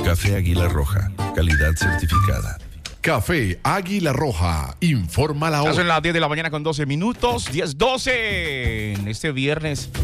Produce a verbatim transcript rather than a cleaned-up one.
Café Águila Roja, calidad certificada. Café Águila Roja, informa la hora. Son las diez de la mañana con doce minutos, diez doce en este viernes